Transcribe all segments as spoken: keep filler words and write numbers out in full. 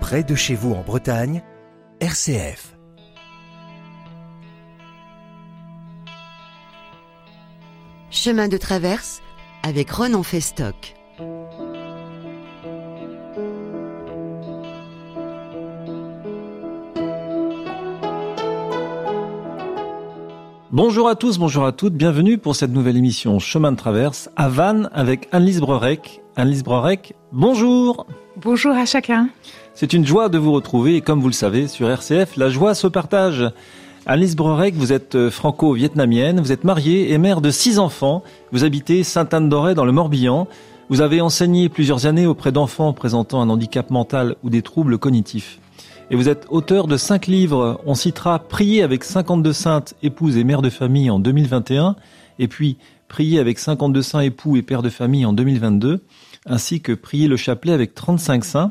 près de chez vous en Bretagne, R C F. Chemin de traverse avec Ronan Festock. Bonjour à tous, bonjour à toutes, bienvenue pour cette nouvelle émission Chemin de traverse à Vannes avec Anne-Lise Brorec. Anne-Lise Brorec, bonjour. Bonjour à chacun. C'est une joie de vous retrouver et comme vous le savez, sur R C F, la joie se partage. Anne-Lise Brorec, vous êtes franco-vietnamienne, vous êtes mariée et mère de six enfants. Vous habitez Sainte-Anne-d'Auray dans le Morbihan. Vous avez enseigné plusieurs années auprès d'enfants présentant un handicap mental ou des troubles cognitifs. Et vous êtes auteur de cinq livres. On citera Prier avec cinquante-deux saintes, épouses et mères de famille en deux mille vingt et un, et puis Prier avec cinquante-deux saints époux et pères de famille en deux mille vingt-deux, ainsi que Prier le chapelet avec trente-cinq saints,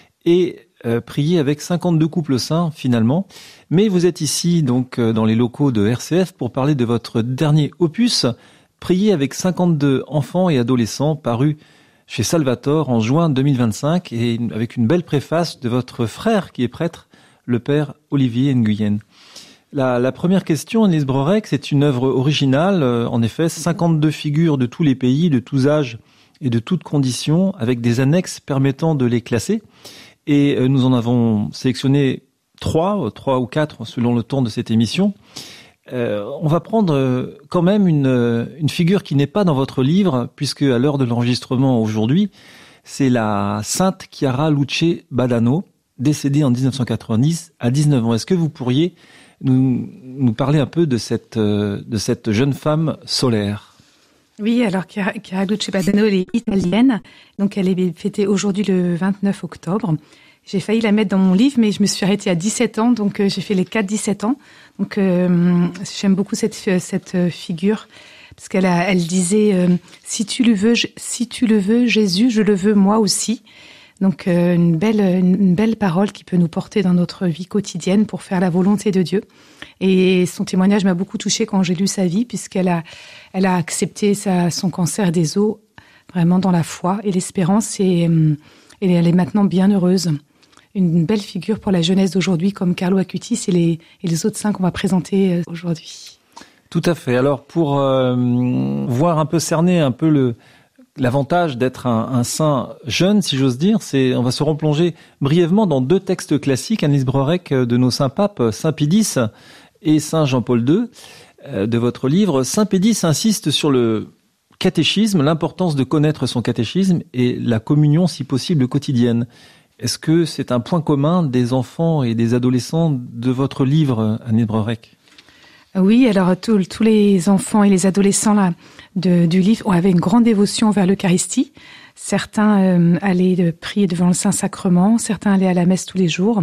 et euh, Prier avec cinquante-deux couples saints finalement. Mais vous êtes ici donc euh, dans les locaux de R C F pour parler de votre dernier opus, Prier avec cinquante-deux enfants et adolescents, paru chez Salvator en juin deux mille vingt-cinq, et avec une belle préface de votre frère qui est prêtre, le père Olivier Nguyen. La, la première question, Anne-Lise Brorec, c'est une œuvre originale, euh, en effet, cinquante-deux figures de tous les pays, de tous âges et de toutes conditions, avec des annexes permettant de les classer. Et euh, nous en avons sélectionné trois, trois ou quatre selon le temps de cette émission. Euh, on va prendre quand même une, une figure qui n'est pas dans votre livre, puisque à l'heure de l'enregistrement aujourd'hui, c'est la sainte Chiara Luce Badano, décédée en dix-neuf cent quatre-vingt-dix à dix-neuf ans. Est-ce que vous pourriez nous, nous parler un peu de cette, de cette jeune femme solaire ? Oui, alors Chiara, Chiara Luce Badano, elle est italienne, donc elle est fêtée aujourd'hui le vingt-neuf octobre. J'ai failli la mettre dans mon livre, mais je me suis arrêtée à dix-sept ans, donc euh, j'ai fait les quatre dix-sept ans. Donc euh, j'aime beaucoup cette cette figure parce qu'elle a, elle disait euh, si tu le veux, je, si tu le veux, Jésus, je le veux moi aussi. Donc euh, une belle une belle parole qui peut nous porter dans notre vie quotidienne pour faire la volonté de Dieu. Et son témoignage m'a beaucoup touchée quand j'ai lu sa vie, puisqu'elle a elle a accepté sa son cancer des os vraiment dans la foi et l'espérance, et, et elle est maintenant bien heureuse. Une belle figure pour la jeunesse d'aujourd'hui, comme Carlo Acutis et les, et les autres saints qu'on va présenter aujourd'hui. Tout à fait. Alors, pour euh, voir un peu, cerner un peu le, l'avantage d'être un, un saint jeune, si j'ose dire, c'est, on va se replonger brièvement dans deux textes classiques, Anne-Lise Brorec, de nos saints papes, Saint Pédis et Saint Jean-Paul deux, euh, de votre livre. Saint Pédis insiste sur le catéchisme, l'importance de connaître son catéchisme et la communion, si possible, quotidienne. Est-ce que c'est un point commun des enfants et des adolescents de votre livre, Anne-Lise Brorec ? Oui, alors tous, tous les enfants et les adolescents là, de, du livre avaient une grande dévotion vers l'Eucharistie. Certains euh, allaient prier devant le Saint-Sacrement, certains allaient à la messe tous les jours.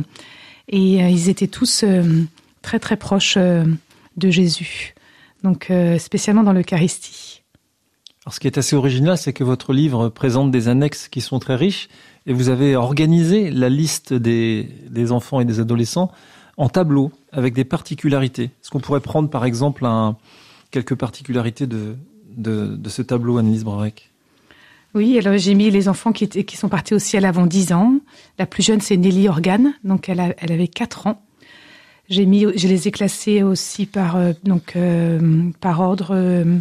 Et euh, ils étaient tous euh, très très proches euh, de Jésus, donc euh, spécialement dans l'Eucharistie. Alors, ce qui est assez original, c'est que votre livre présente des annexes qui sont très riches. Et vous avez organisé la liste des, des enfants et des adolescents en tableaux, avec des particularités. Est-ce qu'on pourrait prendre, par exemple, un, quelques particularités de, de, de ce tableau, Anne-Lise Brorec ? Oui, alors j'ai mis les enfants qui, étaient, qui sont partis au ciel avant dix ans. La plus jeune, c'est Nelly Organ, donc elle, a, elle avait quatre ans. J'ai mis, je les ai classés aussi par, euh, donc, euh, par ordre... Euh,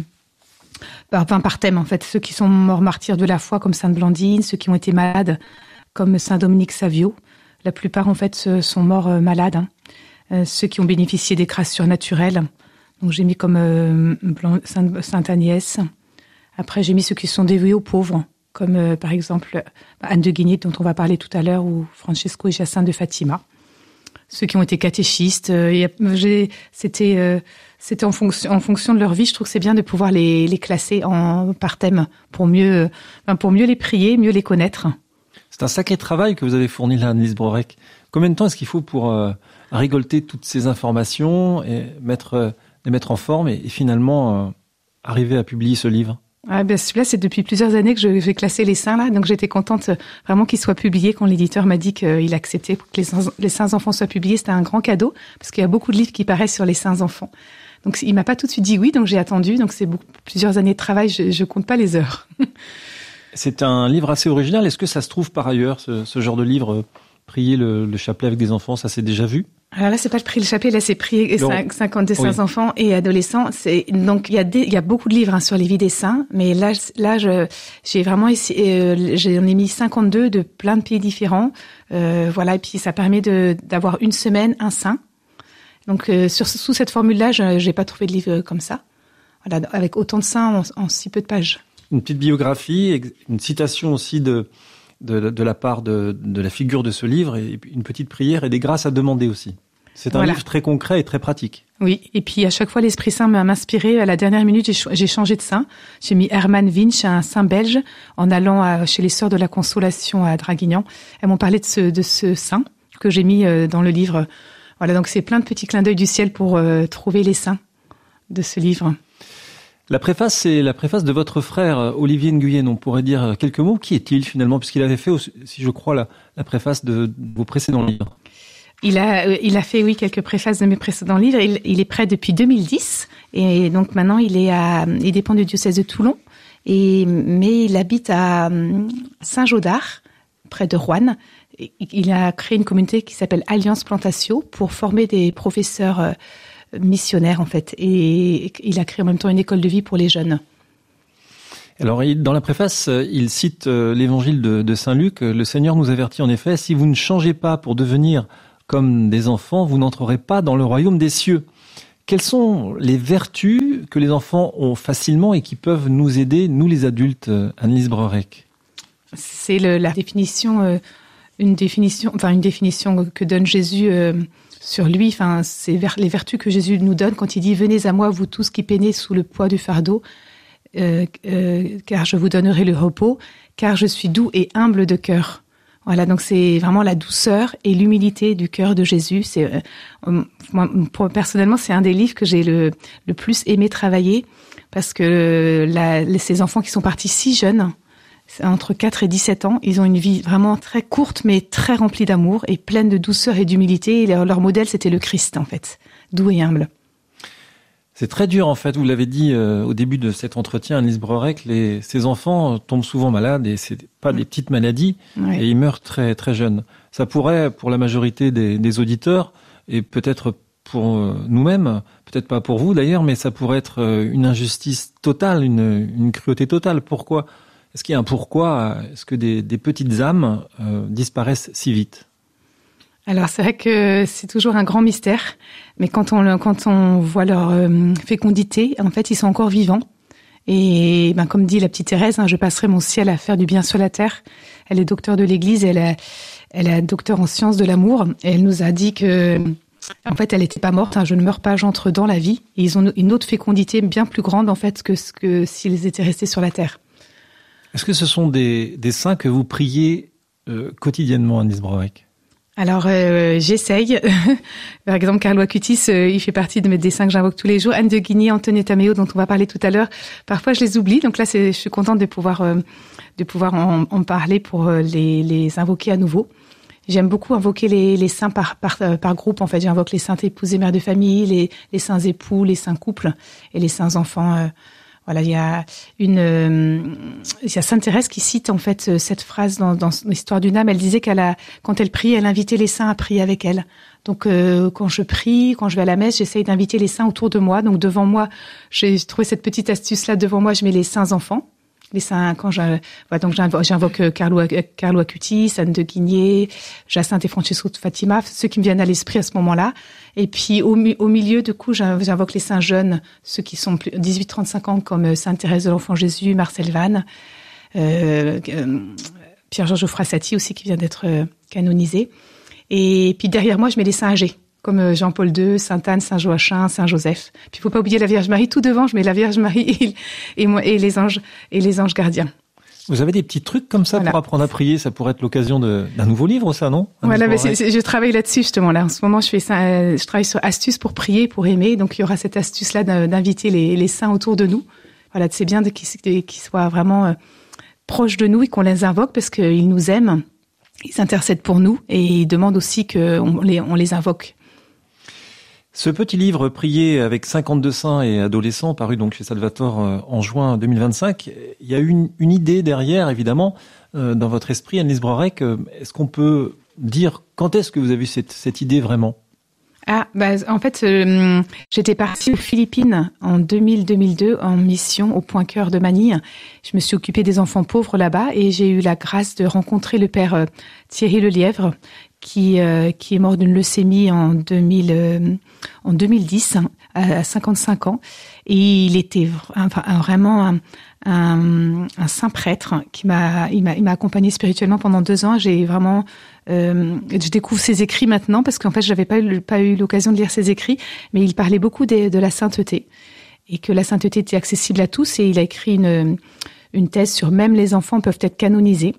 Enfin, par thème, en fait. Ceux qui sont morts martyrs de la foi, comme Sainte Blandine, ceux qui ont été malades, comme Saint Dominique Savio. La plupart, en fait, sont morts euh, malades. Hein. Euh, ceux qui ont bénéficié des grâces surnaturelles. Donc, j'ai mis comme euh, Blanc, Sainte, Sainte Agnès. Après, j'ai mis ceux qui sont dévoués aux pauvres, comme, euh, par exemple, Anne de Guigné, dont on va parler tout à l'heure, ou Francesco et Jacinthe de Fatima. Ceux qui ont été catéchistes. Euh, j'ai, c'était... Euh, C'était en fonction, en fonction de leur vie. Je trouve que c'est bien de pouvoir les, les classer en, par thème pour mieux, enfin pour mieux les prier, mieux les connaître. C'est un sacré travail que vous avez fourni là, Anne-Lise Brorec. Combien de temps est-ce qu'il faut pour euh, récolter toutes ces informations et mettre, euh, les mettre en forme et, et finalement euh, arriver à publier ce livre ? Ah ben celui-là, c'est depuis plusieurs années que je vais classer les saints là, donc j'étais contente vraiment qu'il soit publié quand l'éditeur m'a dit qu'il acceptait que les saints, les saints enfants soient publiés. C'était un grand cadeau parce qu'il y a beaucoup de livres qui paraissent sur les saints enfants. Donc il m'a pas tout de suite dit oui, donc j'ai attendu. Donc c'est beaucoup, plusieurs années de travail. Je, je compte pas les heures. C'est un livre assez original. Est-ce que ça se trouve par ailleurs, ce, ce genre de livre prier le, le chapelet avec des enfants, ça s'est déjà vu? Alors là, c'est pas le prier le chapelet, là, c'est prier cinquante des saints enfants et adolescents. C'est, donc, il y a des, il y a beaucoup de livres, hein, sur les vies des saints, mais là, là, je, j'ai vraiment essayé, euh, j'en ai mis cinquante-deux de plein de pays différents, euh, voilà, et puis ça permet de, d'avoir une semaine, un saint. Donc, euh, sur, sous cette formule-là, je, j'ai pas trouvé de livre comme ça. Voilà, avec autant de saints en, en si peu de pages. Une petite biographie, une citation aussi de, de, de la part de, de la figure de ce livre, et une petite prière et des grâces à demander aussi. C'est un voilà. livre très concret et très pratique. Oui, et puis à chaque fois, l'Esprit Saint m'a inspiré. À la dernière minute, j'ai, j'ai changé de saint. J'ai mis Herman Winch, un saint belge, en allant à, chez les Sœurs de la Consolation à Draguignan. Elles m'ont parlé de ce, de ce saint que j'ai mis euh, dans le livre. Voilà, donc c'est plein de petits clins d'œil du ciel pour euh, trouver les saints de ce livre. La préface, c'est la préface de votre frère, Olivier Nguyen. On pourrait dire quelques mots. Qui est-il finalement, puisqu'il avait fait, si je crois, la, la préface de, de vos précédents livres? Il a, il a fait, oui, quelques préfaces de mes précédents livres. Il, il est prêt depuis deux mille dix. Et donc maintenant, il est à, il dépend du diocèse de Toulon. Et, mais il habite à Saint-Jaudard, près de Roanne. Il a créé une communauté qui s'appelle Alliance Plantatio pour former des professeurs missionnaires, en fait. Et il a créé en même temps une école de vie pour les jeunes. Alors, dans la préface, il cite l'évangile de, de Saint Luc. Le Seigneur nous avertit en effet, si vous ne changez pas pour devenir comme des enfants, vous n'entrerez pas dans le royaume des cieux. Quelles sont les vertus que les enfants ont facilement et qui peuvent nous aider, nous les adultes, Anne-Lise Breuerech? C'est le, la définition, euh, une définition, enfin une définition que donne Jésus euh, sur lui. Enfin, c'est vers, les vertus que Jésus nous donne quand il dit « Venez à moi, vous tous qui peinez sous le poids du fardeau, euh, euh, car je vous donnerai le repos, car je suis doux et humble de cœur. » Voilà, donc c'est vraiment la douceur et l'humilité du cœur de Jésus. C'est, euh, moi, pour, personnellement, c'est un des livres que j'ai le, le plus aimé travailler parce que la, les, ces enfants qui sont partis si jeunes, entre quatre et dix-sept ans, ils ont une vie vraiment très courte mais très remplie d'amour et pleine de douceur et d'humilité. Et leur, leur modèle, c'était le Christ, en fait, doux et humble. C'est très dur, en fait. Vous l'avez dit euh, au début de cet entretien, Anne-Lise Breuerech, les, ces enfants tombent souvent malades et c'est pas des petites maladies, ouais. Et ils meurent très très jeunes. Ça pourrait, pour la majorité des, des auditeurs, et peut-être pour nous-mêmes, peut-être pas pour vous d'ailleurs, mais ça pourrait être une injustice totale, une, une cruauté totale. Pourquoi? Est-ce qu'il y a un pourquoi? Est-ce que des, des petites âmes euh, disparaissent si vite? Alors c'est vrai que c'est toujours un grand mystère, mais quand on quand on voit leur euh, fécondité, en fait ils sont encore vivants. Et ben comme dit la petite Thérèse, hein, je passerai mon ciel à faire du bien sur la terre. Elle est docteure de l'Église, elle est elle est docteure en sciences de l'amour. Et elle nous a dit que en fait elle n'était pas morte. Hein, je ne meurs pas, j'entre dans la vie. Et ils ont une autre fécondité bien plus grande en fait que ce que s'ils étaient restés sur la terre. Est-ce que ce sont des des saints que vous priez euh, quotidiennement, Anne-Lise Breuerech? Alors, euh, j'essaye. Par exemple, Carlo Acutis, euh, il fait partie de mes dessins que j'invoque tous les jours. Anne de Guigné, Antonietta Meo, dont on va parler tout à l'heure. Parfois, je les oublie. Donc là, c'est, je suis contente de pouvoir, euh, de pouvoir en, en parler pour euh, les, les invoquer à nouveau. J'aime beaucoup invoquer les, les saints par, par, euh, par groupe. En fait, j'invoque les saintes épouses et mères de famille, les, les saints époux, les saints couples et les saints enfants. Euh, Voilà, il y a une, euh, il y a Sainte Thérèse qui cite en fait cette phrase dans, dans l'histoire d'une âme. Elle disait qu'elle a, quand elle prie, elle invitait les saints à prier avec elle. Donc, euh, quand je prie, quand je vais à la messe, j'essaye d'inviter les saints autour de moi. Donc, devant moi, j'ai trouvé cette petite astuce-là. Devant moi, je mets les saints enfants. Les saints, quand je, voilà, donc j'invoque, j'invoque Carlo, Carlo Acutis, Anne de Guigné, Jacinthe et Francesco de Fatima, ceux qui me viennent à l'esprit à ce moment-là. Et puis, au, au milieu, du coup, j'invoque les saints jeunes, ceux qui sont plus, dix-huit trente-cinq ans, comme Sainte Thérèse de l'Enfant Jésus, Marcel Vannes, euh, euh, Pierre-Georges Frassati aussi, qui vient d'être euh, canonisé. Et puis, derrière moi, je mets les saints âgés, comme Jean-Paul deux, Sainte-Anne, Saint-Joachim, Saint-Joseph. Puis il faut pas oublier la Vierge Marie. Tout devant, je mets la Vierge Marie et, et, moi, et les anges et les anges gardiens. Vous avez des petits trucs comme ça voilà. Pour apprendre à prier. Ça pourrait être l'occasion de, d'un nouveau livre, ça, non? Un voilà, mais c'est, c'est, je travaille là-dessus justement. Là, en ce moment, je fais ça. Euh, je travaille sur astuces pour prier, pour aimer. Donc il y aura cette astuce-là d'inviter les, les saints autour de nous. Voilà, c'est bien de, qu'ils, qu'ils soient vraiment euh, proches de nous et qu'on les invoque parce qu'ils nous aiment. Ils intercèdent pour nous et ils demandent aussi qu'on les, on les invoque. Ce petit livre prié avec cinquante-deux saints et adolescents, paru donc chez Salvator en juin deux mille vingt-cinq, il y a une, une idée derrière, évidemment, euh, dans votre esprit, Anne-Lise Breuerech. Est-ce qu'on peut dire quand est-ce que vous avez eu cette, cette idée vraiment ? Ah, bah, en fait, euh, j'étais partie aux Philippines en deux mille deux mille deux en mission au Point Cœur de Manille. Je me suis occupée des enfants pauvres là-bas et j'ai eu la grâce de rencontrer le père euh, Thierry Lelièvre qui euh, qui est mort d'une leucémie en deux mille euh, en deux mille dix à cinquante-cinq ans et il était enfin vraiment un, un, un saint prêtre qui m'a il m'a il m'a accompagné spirituellement pendant deux ans. J'ai vraiment euh, je découvre ses écrits maintenant parce qu'en fait j'avais pas eu, pas eu l'occasion de lire ses écrits, mais il parlait beaucoup de, de la sainteté et que la sainteté était accessible à tous et il a écrit une une thèse sur même les enfants peuvent être canonisés.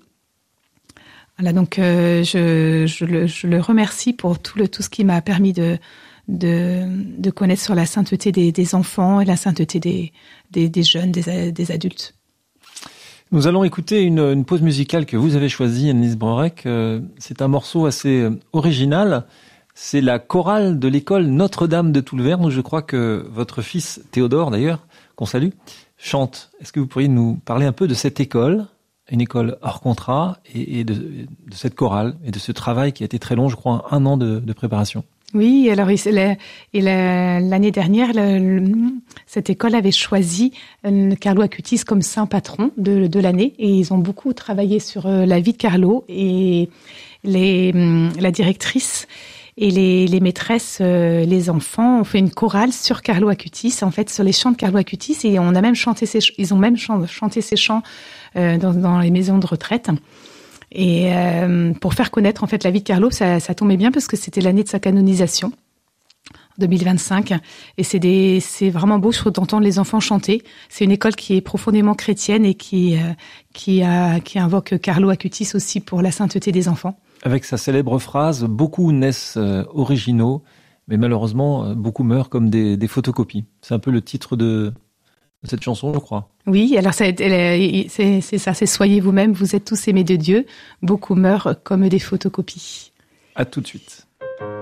Voilà, donc euh, je, je, le, je le remercie pour tout, le, tout ce qui m'a permis de, de, de connaître sur la sainteté des, des enfants et la sainteté des, des, des jeunes, des, des adultes. Nous allons écouter une, une pause musicale que vous avez choisie, Anne-Lise Brorek. Euh, c'est un morceau assez original. C'est la chorale de l'école Notre-Dame de Toulverne, où je crois que votre fils Théodore, d'ailleurs, qu'on salue, chante. Est-ce que vous pourriez nous parler un peu de cette école ? Une école hors contrat et, et de, de cette chorale et de ce travail qui a été très long, je crois, un an de, de préparation. Oui, alors il, la, et la, l'année dernière, le, le, cette école avait choisi euh, Carlo Acutis comme saint patron de, de l'année et ils ont beaucoup travaillé sur euh, la vie de Carlo et les, la directrice et les, les maîtresses, euh, les enfants ont fait une chorale sur Carlo Acutis, en fait sur les chants de Carlo Acutis et on a même chanté ces, ils ont même chanté ces chants euh, dans, dans les maisons de retraite. Et euh, pour faire connaître en fait la vie de Carlo, ça, ça tombait bien parce que c'était l'année de sa canonisation, en deux mille vingt-cinq. Et c'est des, c'est vraiment beau, je trouve, d'entendre les enfants chanter. C'est une école qui est profondément chrétienne et qui, euh, qui, a, qui invoque Carlo Acutis aussi pour la sainteté des enfants. Avec sa célèbre phrase, beaucoup naissent euh, originaux, mais malheureusement, euh, beaucoup meurent comme des, des photocopies. C'est un peu le titre de, de cette chanson, je crois. Oui, alors ça, c'est, c'est ça, c'est « Soyez vous-même, vous êtes tous aimés de Dieu, beaucoup meurent comme des photocopies ». À tout de suite.